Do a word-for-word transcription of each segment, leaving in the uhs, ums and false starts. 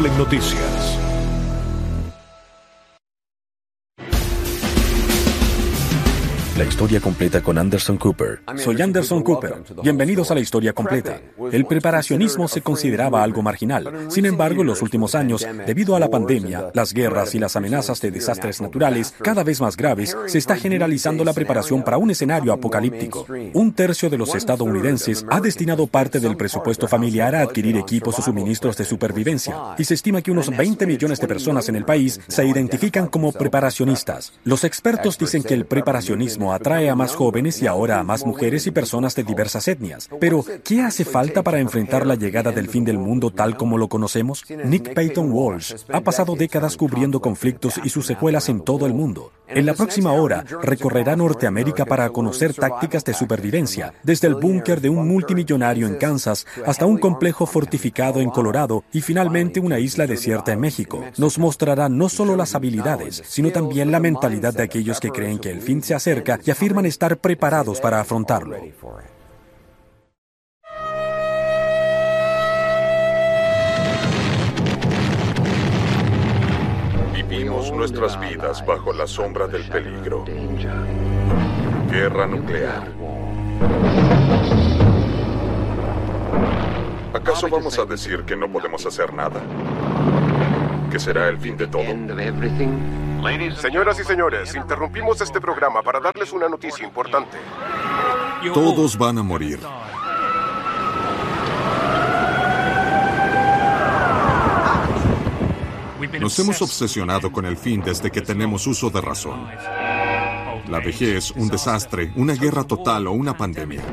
Mundial en Noticias. La historia completa con Anderson Cooper. Soy Anderson Cooper. Bienvenidos a La Historia Completa. El preparacionismo se consideraba algo marginal. Sin embargo, en los últimos años, debido a la pandemia, las guerras y las amenazas de desastres naturales cada vez más graves, se está generalizando la preparación para un escenario apocalíptico. Un tercio de los estadounidenses ha destinado parte del presupuesto familiar a adquirir equipos o suministros de supervivencia, y se estima que unos veinte millones de personas en el país se identifican como preparacionistas. Los expertos dicen que el preparacionismo atrae a más jóvenes y ahora a más mujeres y personas de diversas etnias. Pero, ¿qué hace falta para enfrentar la llegada del fin del mundo tal como lo conocemos? Nick Payton Walsh ha pasado décadas cubriendo conflictos y sus secuelas en todo el mundo. En la próxima hora, recorrerá Norteamérica para conocer tácticas de supervivencia, desde el búnker de un multimillonario en Kansas hasta un complejo fortificado en Colorado y finalmente una isla desierta en México. Nos mostrará no solo las habilidades, sino también la mentalidad de aquellos que creen que el fin se acerca y afirman estar preparados para afrontarlo. Vivimos nuestras vidas bajo la sombra del peligro. Guerra nuclear. ¿Acaso vamos a decir que no podemos hacer nada? ¿Que será el fin de todo? Señoras y señores, interrumpimos este programa para darles una noticia importante. Todos van a morir. Nos hemos obsesionado con el fin desde que tenemos uso de razón. La vejez, un desastre, una guerra total o una pandemia.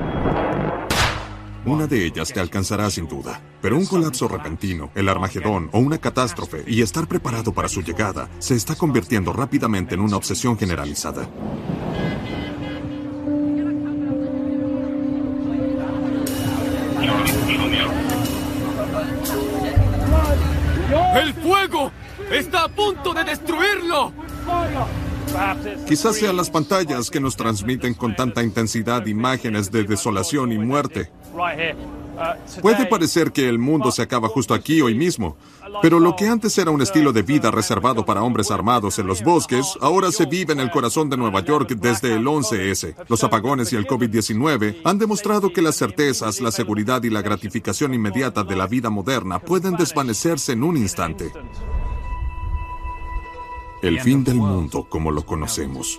Una de ellas te alcanzará sin duda, pero un colapso repentino, el Armagedón o una catástrofe y estar preparado para su llegada se está convirtiendo rápidamente en una obsesión generalizada. ¡El fuego está a punto de destruirlo! Quizás sean las pantallas que nos transmiten con tanta intensidad imágenes de desolación y muerte. Puede parecer que el mundo se acaba justo aquí hoy mismo, pero lo que antes era un estilo de vida reservado para hombres armados en los bosques, ahora se vive en el corazón de Nueva York desde el once ese. Los apagones y el COVID diecinueve han demostrado que las certezas, la seguridad y la gratificación inmediata de la vida moderna pueden desvanecerse en un instante. El fin del mundo como lo conocemos.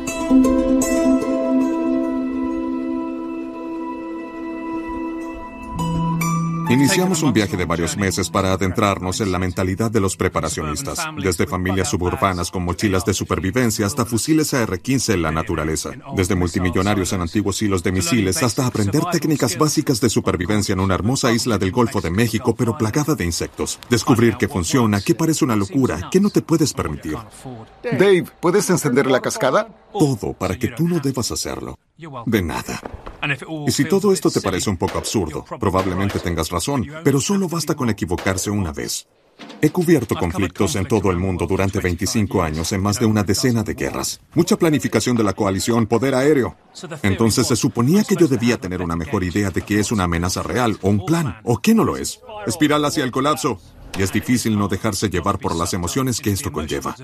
Iniciamos un viaje de varios meses para adentrarnos en la mentalidad de los preparacionistas, desde familias suburbanas con mochilas de supervivencia hasta fusiles A R quince en la naturaleza, desde multimillonarios en antiguos hilos de misiles hasta aprender técnicas básicas de supervivencia en una hermosa isla del Golfo de México pero plagada de insectos, descubrir qué funciona, qué parece una locura, qué no te puedes permitir. Dave, ¿puedes encender la cascada? Todo para que tú no debas hacerlo. De nada. Y si todo esto te parece un poco absurdo, probablemente tengas razón, pero solo basta con equivocarse una vez. He cubierto conflictos en todo el mundo durante veinticinco años en más de una decena de guerras. Mucha planificación de la coalición, poder aéreo. Entonces se suponía que yo debía tener una mejor idea de qué es una amenaza real, o un plan, o qué no lo es. Espiral hacia el colapso. Y es difícil no dejarse llevar por las emociones que esto conlleva.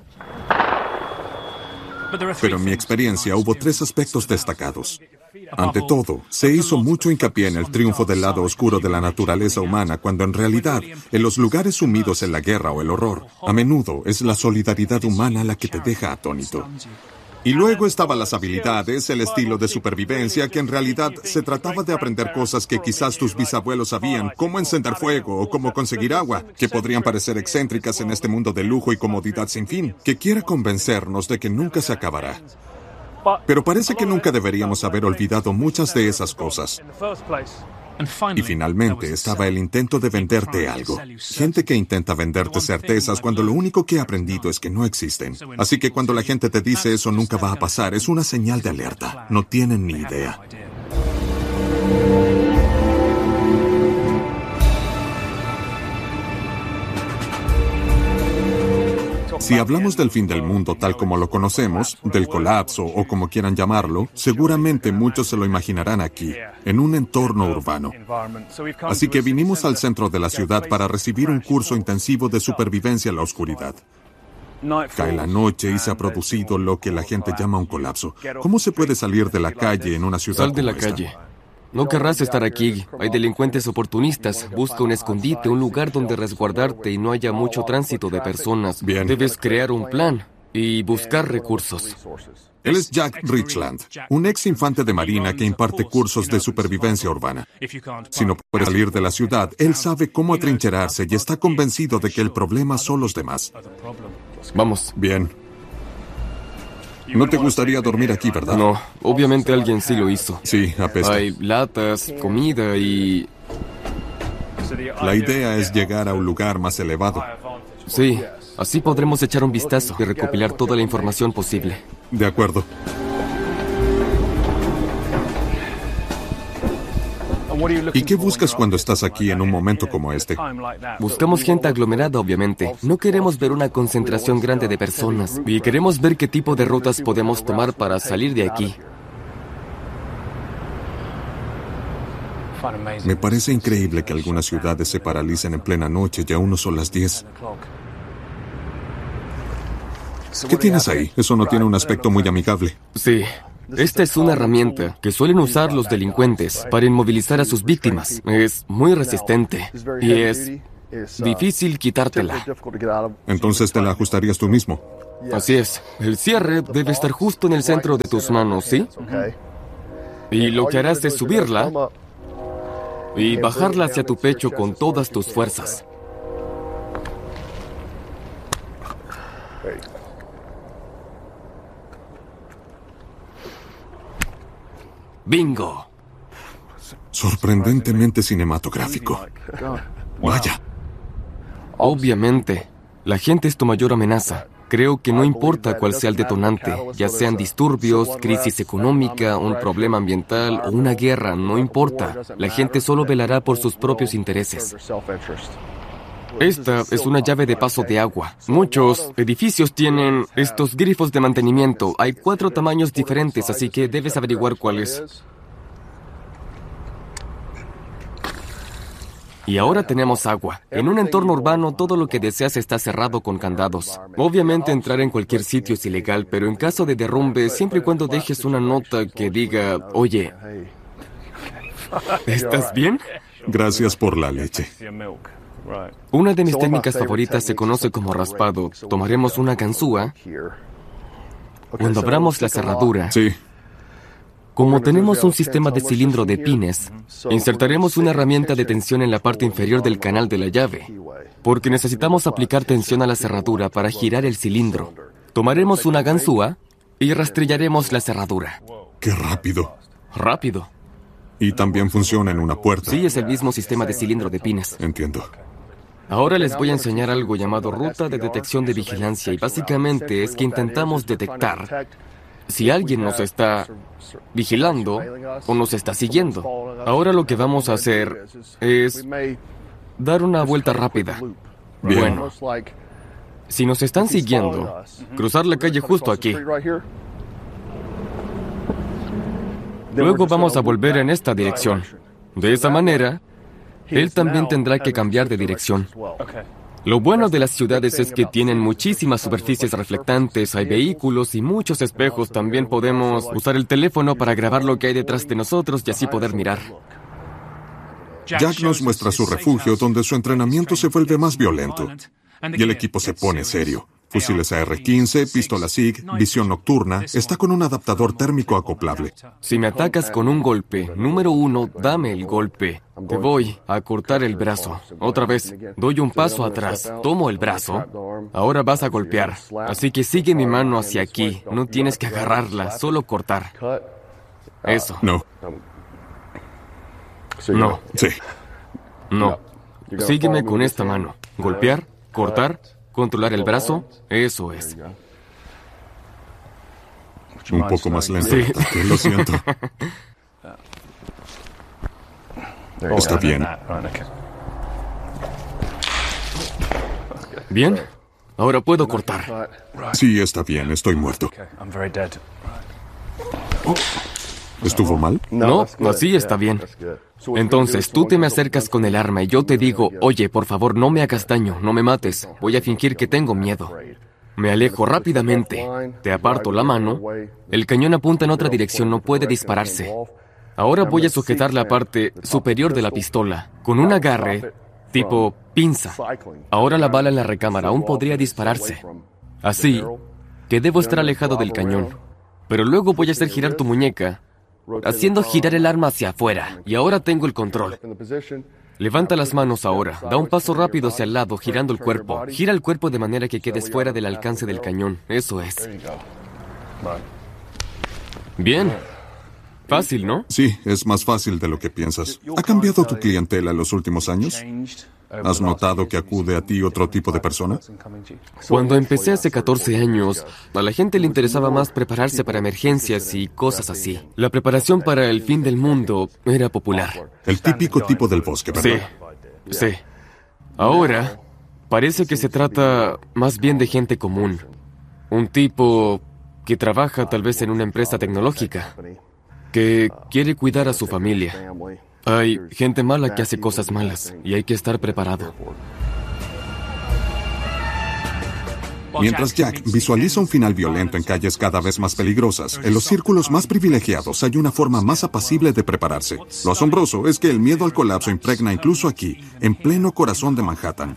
Pero en mi experiencia hubo tres aspectos destacados. Ante todo, se hizo mucho hincapié en el triunfo del lado oscuro de la naturaleza humana, cuando en realidad, en los lugares sumidos en la guerra o el horror, a menudo es la solidaridad humana la que te deja atónito. Y luego estaban las habilidades, el estilo de supervivencia, que en realidad se trataba de aprender cosas que quizás tus bisabuelos sabían, cómo encender fuego o cómo conseguir agua, que podrían parecer excéntricas en este mundo de lujo y comodidad sin fin, que quiere convencernos de que nunca se acabará. Pero parece que nunca deberíamos haber olvidado muchas de esas cosas. Y finalmente estaba el intento de venderte algo. Gente que intenta venderte certezas cuando lo único que he aprendido es que no existen. Así que cuando la gente te dice eso nunca va a pasar, es una señal de alerta. No tienen ni idea. Si hablamos del fin del mundo tal como lo conocemos, del colapso o como quieran llamarlo, seguramente muchos se lo imaginarán aquí, en un entorno urbano. Así que vinimos al centro de la ciudad para recibir un curso intensivo de supervivencia en la oscuridad. Cae la noche y se ha producido lo que la gente llama un colapso. ¿Cómo se puede salir de la calle en una ciudad Sal de la como esta? calle. No querrás estar aquí. Hay delincuentes oportunistas. Busca un escondite, un lugar donde resguardarte y no haya mucho tránsito de personas. Bien. Debes crear un plan y buscar recursos. Él es Jack Richland, un ex infante de marina que imparte cursos de supervivencia urbana. Si no puede salir de la ciudad, él sabe cómo atrincherarse y está convencido de que el problema son los demás. Vamos. Bien. No te gustaría dormir aquí, ¿verdad? No, obviamente alguien sí lo hizo. Sí, apesta. Hay latas, comida y... La idea es llegar a un lugar más elevado. Sí, así podremos echar un vistazo y recopilar toda la información posible. De acuerdo. ¿Y qué buscas cuando estás aquí en un momento como este? Buscamos gente aglomerada, obviamente. No queremos ver una concentración grande de personas. Y queremos ver qué tipo de rutas podemos tomar para salir de aquí. Me parece increíble que algunas ciudades se paralicen en plena noche y aún no son las diez. ¿Qué tienes ahí? Eso no tiene un aspecto muy amigable. Sí. Esta es una herramienta que suelen usar los delincuentes para inmovilizar a sus víctimas. Es muy resistente y es difícil quitártela. Entonces te la ajustarías tú mismo. Así es. El cierre debe estar justo en el centro de tus manos, ¿sí? Y lo que harás es subirla y bajarla hacia tu pecho con todas tus fuerzas. ¡Bingo! Sorprendentemente cinematográfico. Vaya. Obviamente, la gente es tu mayor amenaza. Creo que no importa cuál sea el detonante, ya sean disturbios, crisis económica, un problema ambiental o una guerra, no importa. La gente solo velará por sus propios intereses. Esta es una llave de paso de agua. Muchos edificios tienen estos grifos de mantenimiento. Hay cuatro tamaños diferentes, así que debes averiguar cuál es. Y ahora tenemos agua. En un entorno urbano, todo lo que deseas está cerrado con candados. Obviamente entrar en cualquier sitio es ilegal, pero en caso de derrumbe, siempre y cuando dejes una nota que diga, oye, ¿estás bien? Gracias por la leche. Una de mis técnicas favoritas se conoce como raspado. Tomaremos una ganzúa. Cuando abramos la cerradura, Sí. como tenemos un sistema de cilindro de pines, insertaremos una herramienta de tensión en la parte inferior del canal de la llave, porque necesitamos aplicar tensión a la cerradura para girar el cilindro. Tomaremos una ganzúa y rastrillaremos la cerradura. ¡Qué rápido! Rápido. Y también funciona en una puerta. Sí, es el mismo sistema de cilindro de pines. Entiendo. Ahora les voy a enseñar algo llamado ruta de detección de vigilancia, y básicamente es que intentamos detectar si alguien nos está vigilando o nos está siguiendo. Ahora lo que vamos a hacer es dar una vuelta rápida. Bien. Bueno, si nos están siguiendo, cruzar la calle justo aquí. Luego vamos a volver en esta dirección. De esa manera, él también tendrá que cambiar de dirección. Lo bueno de las ciudades es que tienen muchísimas superficies reflectantes, hay vehículos y muchos espejos. También podemos usar el teléfono para grabar lo que hay detrás de nosotros y así poder mirar. Jack nos muestra su refugio donde su entrenamiento se vuelve más violento. Y el equipo se pone serio. Fusiles A R quince, pistola S I G, visión nocturna, está con un adaptador térmico acoplable. Si me atacas con un golpe, número uno, dame el golpe. Te voy a cortar el brazo. Otra vez, doy un paso atrás, tomo el brazo. Ahora vas a golpear. Así que sigue mi mano hacia aquí. No tienes que agarrarla, solo cortar. Eso. No. No. Sí. No. Sígueme con esta mano. Golpear, cortar, controlar el brazo. Eso es. Un poco más lento. Sí. Que lo siento. Está bien. ¿Bien? Ahora puedo cortar. Sí, está bien, estoy muerto. ¿Estuvo mal? No, así está bien. Entonces, tú te me acercas con el arma y yo te digo, oye, por favor, no me hagas daño, no me mates. Voy a fingir que tengo miedo. Me alejo rápidamente, te aparto la mano, el cañón apunta en otra dirección, no puede dispararse. Ahora voy a sujetar la parte superior de la pistola con un agarre tipo pinza. Ahora la bala en la recámara aún podría dispararse. Así que debo estar alejado del cañón. Pero luego voy a hacer girar tu muñeca, haciendo girar el arma hacia afuera. Y ahora tengo el control. Levanta las manos ahora, da un paso rápido hacia el lado, girando el cuerpo. Gira el cuerpo de manera que quedes fuera del alcance del cañón. Eso es. Bien. Fácil, ¿no? Sí, es más fácil de lo que piensas. ¿Ha cambiado tu clientela en los últimos años? ¿Has notado que acude a ti otro tipo de persona? Cuando empecé hace catorce años, a la gente le interesaba más prepararse para emergencias y cosas así. La preparación para el fin del mundo era popular. El típico tipo del bosque, ¿verdad? Sí, sí. Ahora, parece que se trata más bien de gente común. Un tipo que trabaja tal vez en una empresa tecnológica, que quiere cuidar a su familia. Hay gente mala que hace cosas malas y hay que estar preparado. Mientras Jack visualiza un final violento en calles cada vez más peligrosas, en los círculos más privilegiados hay una forma más apacible de prepararse. Lo asombroso es que el miedo al colapso impregna incluso aquí, en pleno corazón de Manhattan.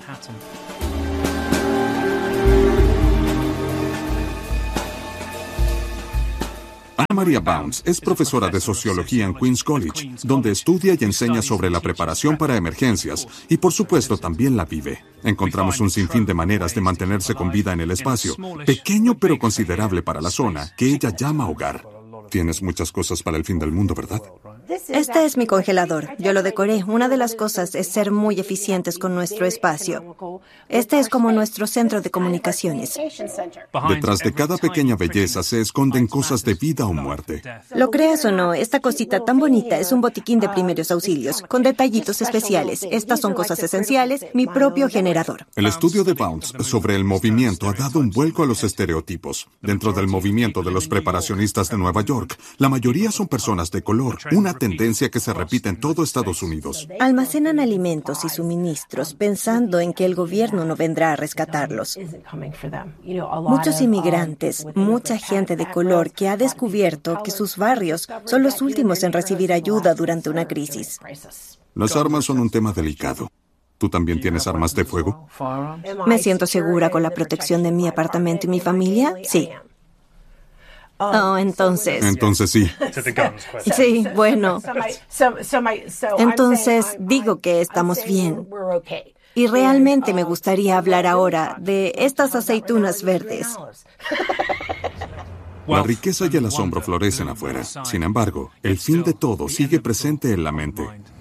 Anna Maria Bounds es profesora de sociología en Queens College, donde estudia y enseña sobre la preparación para emergencias y, por supuesto, también la vive. Encontramos un sinfín de maneras de mantenerse con vida en el espacio, pequeño pero considerable para la zona, que ella llama hogar. Tienes muchas cosas para el fin del mundo, ¿verdad? Este es mi congelador. Yo lo decoré. Una de las cosas es ser muy eficientes con nuestro espacio. Este es como nuestro centro de comunicaciones. Detrás de cada pequeña belleza se esconden cosas de vida o muerte. Lo creas o no, esta cosita tan bonita es un botiquín de primeros auxilios, con detallitos especiales. Estas son cosas esenciales, mi propio generador. El estudio de Bounds sobre el movimiento ha dado un vuelco a los estereotipos. Dentro del movimiento de los preparacionistas de Nueva York, la mayoría son personas de color, una tendencia que se repite en todo Estados Unidos. Almacenan alimentos y suministros pensando en que el gobierno no vendrá a rescatarlos. Muchos inmigrantes, mucha gente de color que ha descubierto que sus barrios son los últimos en recibir ayuda durante una crisis. Las armas son un tema delicado. ¿Tú también tienes armas de fuego? ¿Me siento segura con la protección de mi apartamento y mi familia? Sí. Oh, entonces... Entonces sí. Sí, bueno. Entonces digo que estamos bien. Y realmente me gustaría hablar ahora de estas aceitunas verdes. La riqueza y el asombro florecen afuera. Sin embargo, el fin de todo sigue presente en la mente.